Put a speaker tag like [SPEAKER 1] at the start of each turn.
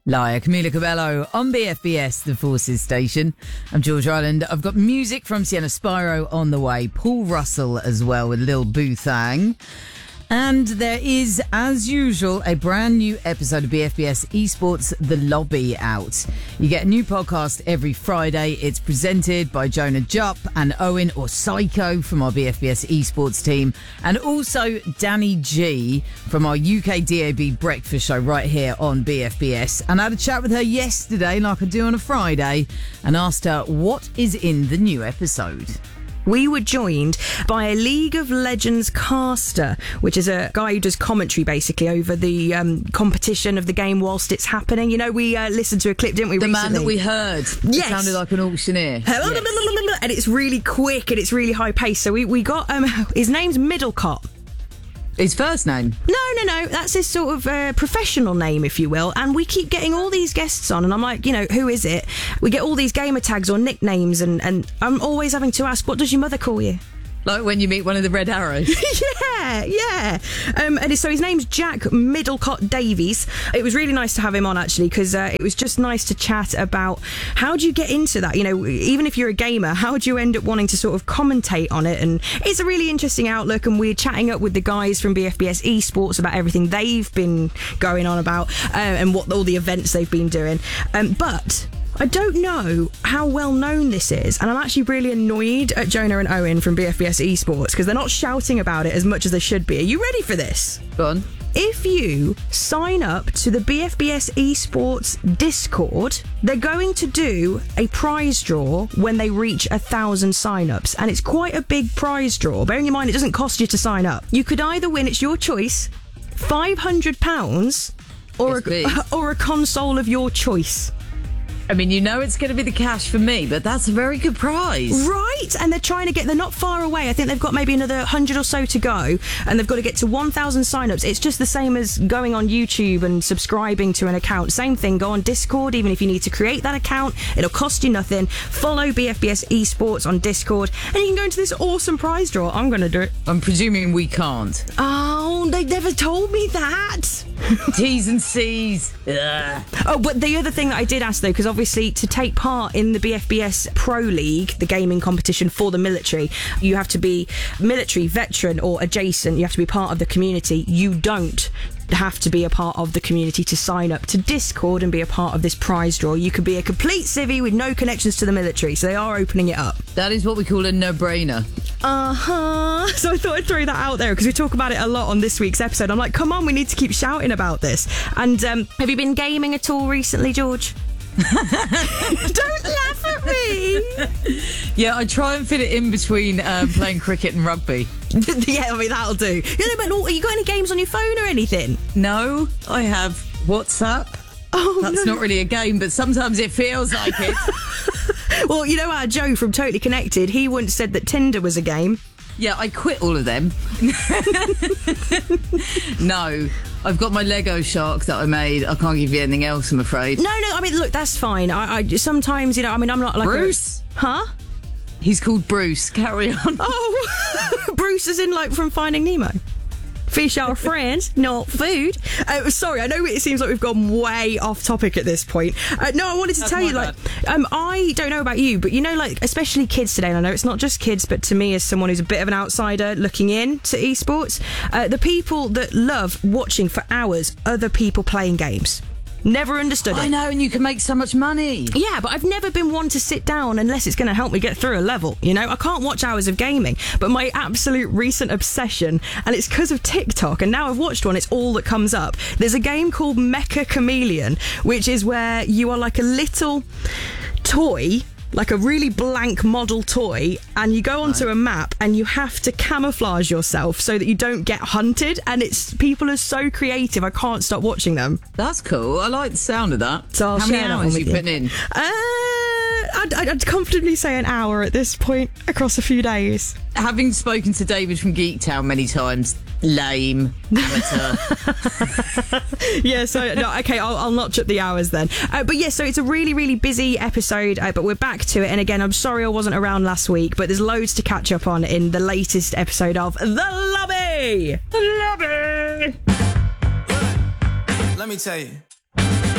[SPEAKER 1] Liar, Camila Cabello on BFBS, the Forces station. I'm George Ireland. I've got music from Sienna Spyro on the way. Paul Russell as well with Lil Boo Thang. And there is, as usual, a brand new episode of BFBS Esports The Lobby out. You get a new podcast every Friday. It's presented by Jonah Jupp and Owen or Psycho from our BFBS Esports team. And also Danny G from our UK DAB breakfast show right here on BFBS. And I had a chat with her yesterday, like I do on a Friday, and asked her what is in the new episode.
[SPEAKER 2] We were joined by a League of Legends caster, which is a guy who does commentary basically over the competition of the game whilst it's happening. You know, we listened to a clip, didn't we, recently?
[SPEAKER 1] The man that we heard.
[SPEAKER 2] Yes.
[SPEAKER 1] It sounded like an auctioneer.
[SPEAKER 2] Yes. And it's really quick and it's really high paced. So we got, his name's Middlecott.
[SPEAKER 1] His first name?
[SPEAKER 2] No. That's his sort of professional name, if you will. And we keep getting all these guests on, and I'm like, who is it? We get all these gamer tags or nicknames, and I'm always having to ask, what does your mother call you?
[SPEAKER 1] Like when you meet one of the Red Arrows.
[SPEAKER 2] Yeah. And so his name's Jack Middlecott Davies. It was really nice to have him on, actually, because it was just nice to chat about how do you get into that? Even if you're a gamer, how do you end up wanting to sort of commentate on it? And it's a really interesting outlook, and we're chatting up with the guys from BFBS Esports about everything they've been going on about and what all the events they've been doing. But I don't know how well known this is, and I'm actually really annoyed at Jonah and Owen from BFBS Esports because they're not shouting about it as much as they should be. Are you ready for this?
[SPEAKER 1] Go on.
[SPEAKER 2] If you sign up to the BFBS Esports Discord, they're going to do a prize draw when they reach 1,000 sign-ups, and it's quite a big prize draw. Bearing in mind, it doesn't cost you to sign up. You could either win, it's your choice, £500 or a console of your choice.
[SPEAKER 1] I mean, it's going to be the cash for me, but that's a very good prize.
[SPEAKER 2] Right, and they're not far away. I think they've got maybe another 100 or so to go, and they've got to get to 1,000 sign-ups. It's just the same as going on YouTube and subscribing to an account. Same thing, go on Discord, even if you need to create that account. It'll cost you nothing. Follow BFBS Esports on Discord, and you can go into this awesome prize draw. I'm going to do it.
[SPEAKER 1] I'm presuming we can't.
[SPEAKER 2] Oh, they never told me that.
[SPEAKER 1] T's and C's. Ugh.
[SPEAKER 2] Oh, but the other thing that I did ask, though, because obviously to take part in the BFBS Pro League, the gaming competition for the military, you have to be military, veteran or adjacent. You have to be part of the community. You don't have to be a part of the community to sign up to Discord and be a part of this prize draw. You could be a complete civvy with no connections to the military, so they are opening it up.
[SPEAKER 1] That is what we call a no-brainer.
[SPEAKER 2] So I thought I'd throw that out there because we talk about it a lot on this week's episode. I'm like, come on, we need to keep shouting about this. And have you been gaming at all recently, George? Don't laugh at me.
[SPEAKER 1] Yeah, I try and fit it in between playing cricket and rugby.
[SPEAKER 2] Yeah, I mean, that'll do. But have you got any games on your phone or anything?
[SPEAKER 1] No, I have WhatsApp.
[SPEAKER 2] Oh,
[SPEAKER 1] That's not really a game, but sometimes it feels like it.
[SPEAKER 2] Well, our Joe from Totally Connected, he once said that Tinder was a game.
[SPEAKER 1] Yeah, I quit all of them. No, I've got my Lego shark that I made. I can't give you anything else, I'm afraid.
[SPEAKER 2] No, I mean, look, that's fine. I sometimes, I'm not like
[SPEAKER 1] Bruce?
[SPEAKER 2] Huh?
[SPEAKER 1] He's called Bruce. Carry on.
[SPEAKER 2] Oh, Bruce is in, from Finding Nemo. Fish are friends, not food. Sorry, I know it seems like we've gone way off topic at this point. No, I wanted to tell you, I don't know about you, but especially kids today, and I know it's not just kids, but to me as someone who's a bit of an outsider looking in to esports, the people that love watching for hours other people playing games. Never understood it.
[SPEAKER 1] I know, and you can make so much money.
[SPEAKER 2] Yeah, but I've never been one to sit down unless it's going to help me get through a level. I can't watch hours of gaming, but my absolute recent obsession, and it's because of TikTok, and now I've watched one, it's all that comes up. There's a game called Mecha Chameleon, which is where you are like a little toy, like a really blank model toy, and you go onto a map and you have to camouflage yourself so that you don't get hunted, and people are so creative, I can't stop watching them.
[SPEAKER 1] That's cool. I like the sound of that.
[SPEAKER 2] So
[SPEAKER 1] how many hours are you putting in?
[SPEAKER 2] I'd comfortably say an hour at this point across a few days.
[SPEAKER 1] Having spoken to David from Geektown many times, lame, amateur.
[SPEAKER 2] Yeah, so no, okay, I'll notch up the hours then. But yeah, so it's a really, really busy episode, but we're back to it. And again, I'm sorry I wasn't around last week, but there's loads to catch up on in the latest episode of The Lobby. The Lobby.
[SPEAKER 3] Let me tell you.